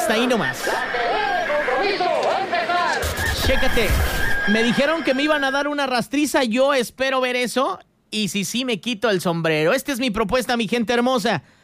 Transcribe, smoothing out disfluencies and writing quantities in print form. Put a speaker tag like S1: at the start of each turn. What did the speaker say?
S1: Hasta ahí nomás. Chécate. Me dijeron que me iban a dar una rastriza. Yo espero ver eso. Y si sí, me quito el sombrero. Esta es mi propuesta, mi gente hermosa.